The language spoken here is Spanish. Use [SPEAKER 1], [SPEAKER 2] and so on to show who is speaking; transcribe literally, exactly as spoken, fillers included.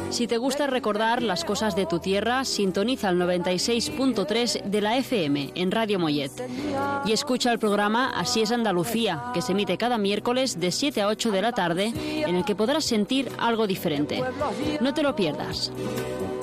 [SPEAKER 1] Si te gusta recordar las cosas de tu tierra, sintoniza el noventa y seis punto tres de la F M en Radio Mollet. Y escucha el programa Así es Andalucía, que se emite cada miércoles de siete a ocho de la tarde, en el que podrás sentir algo diferente. No te lo pierdas.